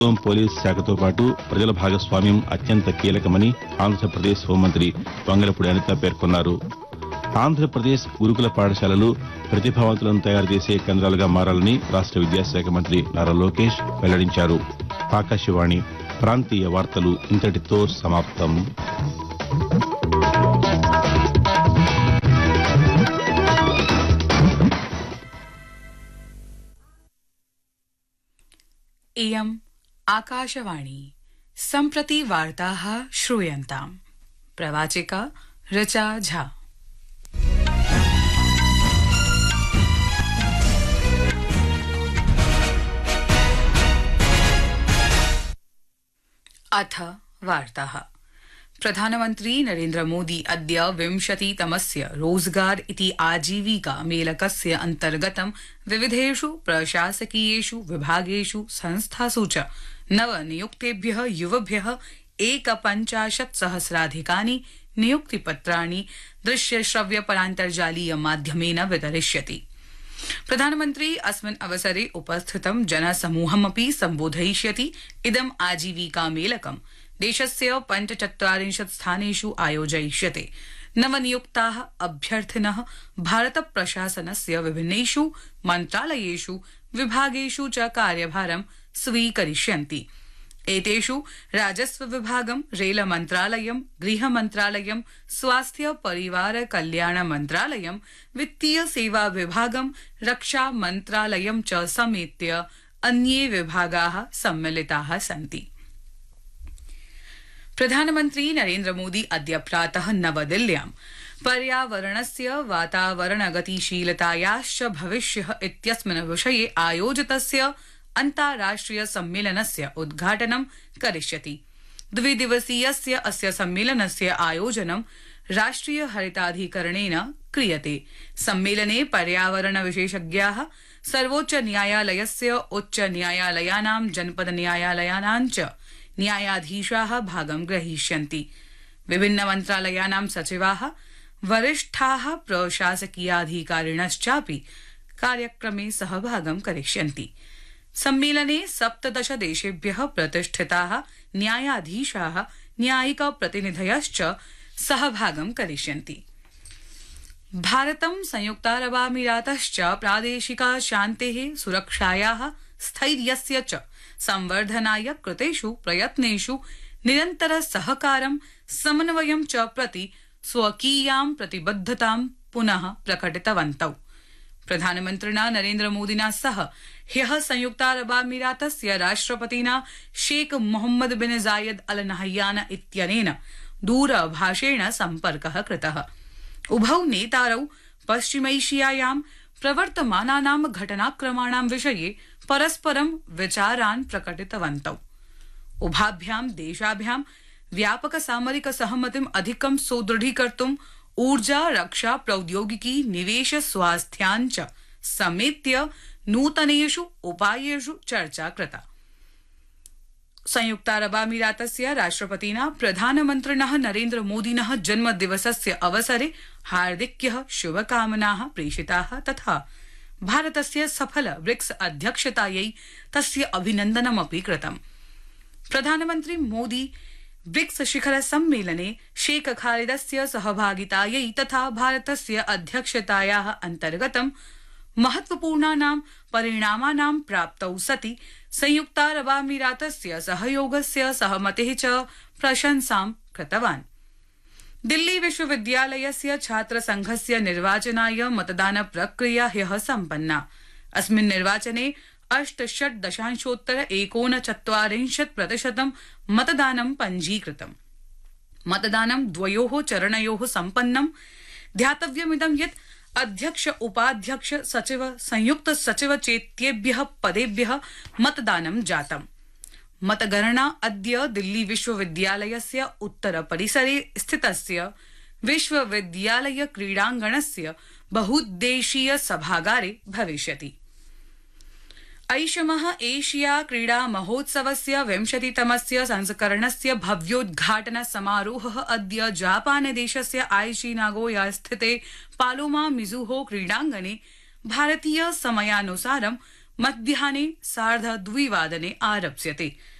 Police శాఖతో పాటు ప్రజల భాగస్వామ్యం అత్యంత కీలకమని ఆంధ్రప్రదేశ్ హోంమంత్రి వంగలపూడి అనిత పేర్కొన్నారు. ఆంధ్రప్రదేశ్ గురుకుల పాఠశాలలు ప్రతిభావంతులను తయారు చేసే కేంద్రాలుగా మారాలని రాష్ట విద్యాశాఖ మంత్రి నారా లోకేష్ వెల్లడించారు. ఆకాశవాణి ప్రాంతీయ వార్తలు ఇంతటితో సమాప్తం. इयम् आकाशवाणी सम्प्रति वार्ताः श्रूयन्ताम्. प्रवाचिका ऋचा झा. अथ वार्ताः. प्रधानमन्त्री नरेन्द्र मोदी अद्य 20तमस्य रोजगार इति आजीविका मेलकस्य अन्तर्गतं विविधेषु प्रशासकीयेषु विभागेषु संस्थासु च नवनियुक्तेभ्यः युवभ्यः 51,000 नियुक्तिपत्राणि दृश्यश्रव्यपरान्तर्जालीय माध्यमेन वितरिष्यति. प्रधानमन्त्री अस्मिन् अवसरे उपस्थितं जनसमूहमपि सम्बोधयिष्यति. इदम् आजीविका मेलकं देशस्य 45 स्थानेषु आयोजयिष्यते. नवनियुक्ताः अभ्यर्थिनः भारत प्रशासनस्य विभिन्नेषु मन्त्रालयेषु विभागेषु च कार्यभारं स्वीकरिष्यन्ति. एतेषु राजस्व विभागं, रेल मन्त्रालयं, गृह मन्त्रालयं, स्वास्थ्य परिवार कल्याण मन्त्रालयं, वित्तीय सेवा विभागं, रक्षा मन्त्रालयं च समेत्य अन्ये विभागाः सम्मिलिताः सन्ति. प्रधानमन्त्री नरेन्द्र मोदी अद्य प्रातः नवदिल्ल्यां पर्यावरणस्य वातावरणगतिशीलतायाश्च भविष्यः इत्यस्मिन् विषये आयोजितस्य अन्ताराष्ट्रिय सम्मेलनस्य उद्घाटनं करिष्यति. द्विदिवसीयस्य अस्य सम्मेलनस्य आयोजनं राष्ट्रिय हरिताधिकरणेन क्रियते. सम्मेलने पर्यावरण विशेषज्ञाः, सर्वोच्च न्यायालयस्य, उच्च न्यायालयानां, जनपद न्यायालयानां च न्यायाधीशाः भागं ग्रहीष्यन्ति. विभिन्न मन्त्रालयानां सचिवाः, वरिष्ठाः प्रशासकीयाधिकारिणश्चापि कार्यक्रमे सहभागं करिष्यन्ति. सम्मेलने 17 देशेभ्यः प्रतिष्ठिताः न्यायाधीशाः, न्यायिक प्रतिनिधयश्च सहभागं करिष्यन्ति. भारतं, संयुक्तारबामीरातश्च प्रादेशिका शान्तेः, सुरक्षायाः, स्थैर्यस्य च संवर्धनाय कृतेषु प्रयत्नेषु निरन्तर सहकारं, समन्वयं च प्रति स्वकीयां प्रतिबद्धतां पुनः प्रकटितवन्तौ. प्रधानमन्त्रिणा नरेन्द्र मोदिना सह ह्यः संयुक्तारबामीरातस्य राष्ट्रपतिना शेख मोहम्मद बिन जायद अल नहयान इत्यनेन दूरभाषेण सम्पर्कः कृतः. उभौ नेतारौ पश्चिमैशियायां प्रवर्तमानानां घटनाक्रमाणां विषये परस्परं विचारान् प्रकटितवन्तौ. उभाभ्यां देशाभ्यां व्यापक सामरिक सहमतिम् अधिकं सुदृढीकर्तुं ऊर्जा, रक्षा, प्रौद्योगिकी, निवेश, स्वास्थ्यान् च समेत्य नूतनेषु उपायेषु चर्चा कृता. संयुक्तारबामीरातस्य राष्ट्रपतिना प्रधानमन्त्रिणः नरेन्द्र मोदिनः जन्मदिवसस्य अवसरे हार्दिक्यः शुभकामनाः प्रेषिताः तथा भारतस्य सफल ब्रिक्स अध्यक्षतायै तस्य अभिनन्दनमपि कृतम्. प्रधानमन्त्री मोदी ब्रिक्स शिखर सम्मेलने शेख खालिदस्य सहभागितायै तथा भारतस्य अध्यक्षतायाः अन्तर्गतं महत्वपूर्णानां परिणामानां प्राप्तौ सति संयुक्तारबामीरातस्य सहयोगस्य सहमतेः च प्रशंसां कृतवान्. दिल्ली विश्वविद्यालयस्य छात्र संघस्य निर्वाचनाय मतदान प्रक्रिया ह्यः सम्पन्ना. अस्मिन् निर्वाचने 68.39% मतदानं पञ्जीकृतम्. मतदानं द्वयोः चरणयोः सम्पन्नम्. ध्यातव्यमिदं यत् अध्यक्ष, उपाध्यक्ष, सचिव, संयुक्त सचिव चेत्येभ्यः पदेभ्यः मतदानं जातम्. मतगणना अद्य दिल्ली विश्वविद्यालयस्य उत्तर परिसरे स्थितस्य विश्वविद्यालय क्रीडाङ्गणस्य बहुद्देशीय सभागारे भविष्यति. ऐषमः एशिया क्रीडा महोत्सवस्य 20तमस्य संस्करणस्य भव्योद्घाटन समारोहः अद्य जापानदेशस्य आइची नागोया स्थिते पालोमा मिजुहो क्रीडाङ्गणे भारतीय समयानुसारं मध्याह्ने 2:30 आरप्स्यते।